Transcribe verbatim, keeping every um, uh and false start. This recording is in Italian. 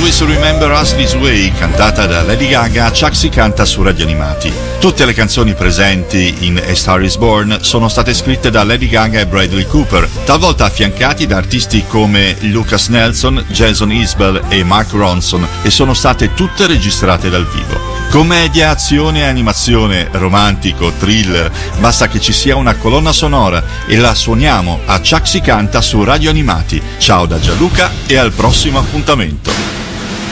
Always Remember Us This Way, cantata da Lady Gaga, Chuck si canta su Radio Animati. Tutte le canzoni presenti in A Star Is Born sono state scritte da Lady Gaga e Bradley Cooper, talvolta affiancati da artisti come Lucas Nelson, Jason Isbell e Mark Ronson, e sono state tutte registrate dal vivo. Commedia, azione, animazione, romantico, thriller, basta che ci sia una colonna sonora e la suoniamo a Chuck si canta su Radio Animati. Ciao da Gianluca e al prossimo appuntamento.